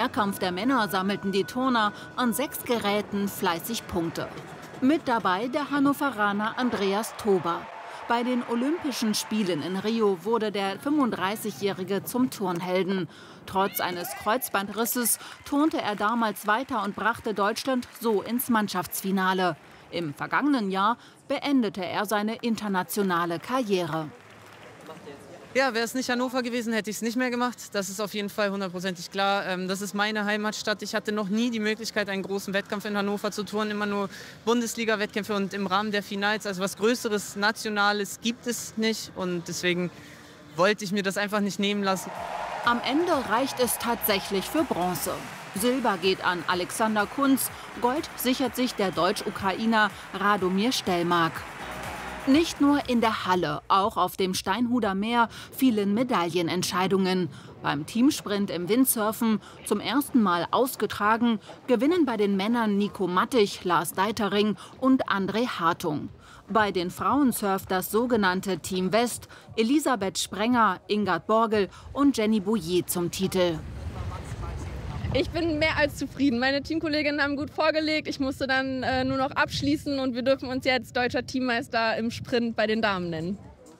Mehrkampf der Männer sammelten die Turner an 6 Geräten fleißig Punkte. Mit dabei der Hannoveraner Andreas Tober. Bei den Olympischen Spielen in Rio wurde der 35-Jährige zum Turnhelden. Trotz eines Kreuzbandrisses turnte er damals weiter und brachte Deutschland so ins Mannschaftsfinale. Im vergangenen Jahr beendete er seine internationale Karriere. Ja, wäre es nicht Hannover gewesen, hätte ich es nicht mehr gemacht. Das ist auf jeden Fall hundertprozentig klar. Das ist meine Heimatstadt. Ich hatte noch nie die Möglichkeit, einen großen Wettkampf in Hannover zu touren. Immer nur Bundesliga-Wettkämpfe und im Rahmen der Finals. Also was Größeres, Nationales gibt es nicht. Und deswegen wollte ich mir das einfach nicht nehmen lassen. Am Ende reicht es tatsächlich für Bronze. Silber geht an Alexander Kunz, Gold sichert sich der Deutsch-Ukrainer Radomir Stellmark. Nicht nur in der Halle, auch auf dem Steinhuder Meer fielen Medaillenentscheidungen. Beim Teamsprint im Windsurfen, zum ersten Mal ausgetragen, gewinnen bei den Männern Nico Mattig, Lars Deitering und André Hartung. Bei den Frauen surft das sogenannte Team West, Elisabeth Sprenger, Ingard Borgel und Jenny Bouillet zum Titel. Ich bin mehr als zufrieden. Meine Teamkolleginnen haben gut vorgelegt. Ich musste dann nur noch abschließen und wir dürfen uns jetzt deutscher Teammeister im Sprint bei den Damen nennen.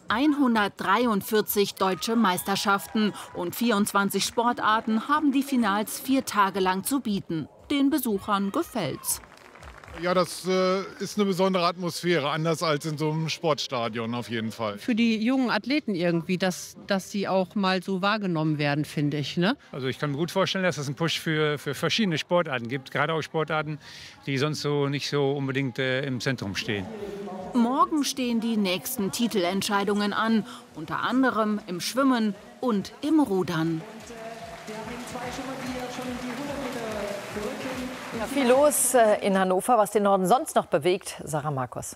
143 deutsche Meisterschaften und 24 Sportarten haben die Finals 4 Tage lang zu bieten. Den Besuchern gefällt's. Ja, das ist eine besondere Atmosphäre, anders als in so einem Sportstadion auf jeden Fall. Für die jungen Athleten irgendwie, dass sie auch mal so wahrgenommen werden, finde ich. Ne? Also ich kann mir gut vorstellen, dass es einen Push für verschiedene Sportarten gibt, gerade auch Sportarten, die sonst so nicht so unbedingt im Zentrum stehen. Morgen stehen die nächsten Titelentscheidungen an, unter anderem im Schwimmen und im Rudern. Ja, viel los in Hannover, was den Norden sonst noch bewegt. Sarah Markus.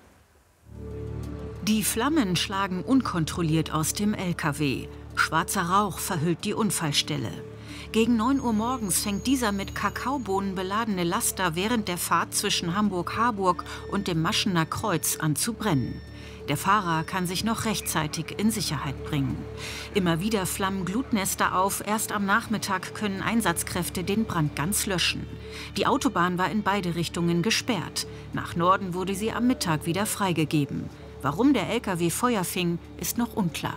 Die Flammen schlagen unkontrolliert aus dem LKW. Schwarzer Rauch verhüllt die Unfallstelle. Gegen 9 Uhr morgens fängt dieser mit Kakaobohnen beladene Laster während der Fahrt zwischen Hamburg-Harburg und dem Maschener Kreuz an zu brennen. Der Fahrer kann sich noch rechtzeitig in Sicherheit bringen. Immer wieder flammen Glutnester auf. Erst am Nachmittag können Einsatzkräfte den Brand ganz löschen. Die Autobahn war in beide Richtungen gesperrt. Nach Norden wurde sie am Mittag wieder freigegeben. Warum der LKW Feuer fing, ist noch unklar.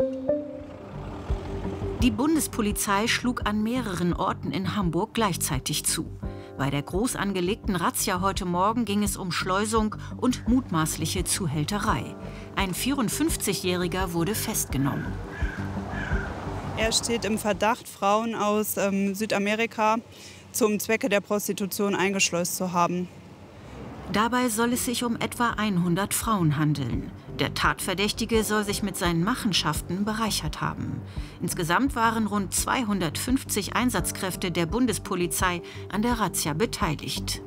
Die Bundespolizei schlug an mehreren Orten in Hamburg gleichzeitig zu. Bei der groß angelegten Razzia heute Morgen ging es um Schleusung und mutmaßliche Zuhälterei. Ein 54-Jähriger wurde festgenommen. Er steht im Verdacht, Frauen aus Südamerika zum Zwecke der Prostitution eingeschleust zu haben. Dabei soll es sich um etwa 100 Frauen handeln. Der Tatverdächtige soll sich mit seinen Machenschaften bereichert haben. Insgesamt waren rund 250 Einsatzkräfte der Bundespolizei an der Razzia beteiligt.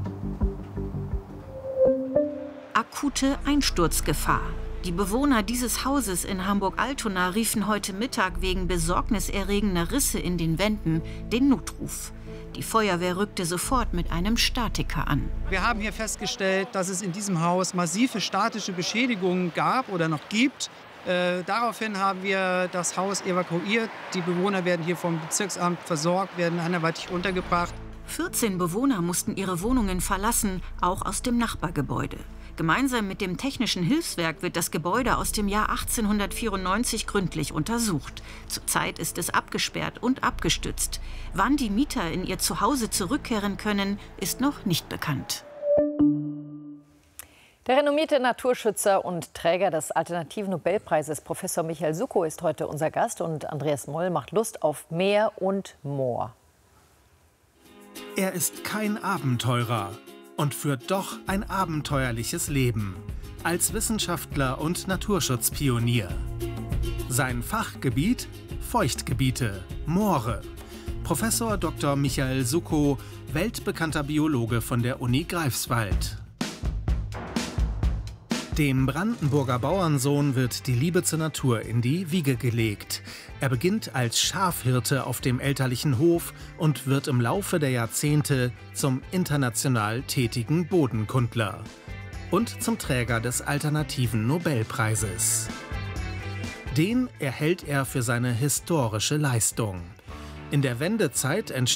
Akute Einsturzgefahr. Die Bewohner dieses Hauses in Hamburg-Altona riefen heute Mittag wegen besorgniserregender Risse in den Wänden den Notruf. Die Feuerwehr rückte sofort mit einem Statiker an. Wir haben hier festgestellt, dass es in diesem Haus massive statische Beschädigungen gab oder noch gibt. Daraufhin haben wir das Haus evakuiert. Die Bewohner werden hier vom Bezirksamt versorgt, werden anderweitig untergebracht. 14 Bewohner mussten ihre Wohnungen verlassen, auch aus dem Nachbargebäude. Gemeinsam mit dem Technischen Hilfswerk wird das Gebäude aus dem Jahr 1894 gründlich untersucht. Zurzeit ist es abgesperrt und abgestützt. Wann die Mieter in ihr Zuhause zurückkehren können, ist noch nicht bekannt. Der renommierte Naturschützer und Träger des Alternativen-Nobelpreises Professor Michael Suckow ist heute unser Gast und Andreas Moll macht Lust auf Meer und Moor. Er ist kein Abenteurer und führt doch ein abenteuerliches Leben als Wissenschaftler und Naturschutzpionier. Sein Fachgebiet: Feuchtgebiete, Moore. Professor Dr. Michael Suckow, weltbekannter Biologe von der Uni Greifswald. Dem Brandenburger Bauernsohn wird die Liebe zur Natur in die Wiege gelegt. Er beginnt als Schafhirte auf dem elterlichen Hof und wird im Laufe der Jahrzehnte zum international tätigen Bodenkundler und zum Träger des Alternativen Nobelpreises. Den erhält er für seine historische Leistung. In der Wendezeit entstand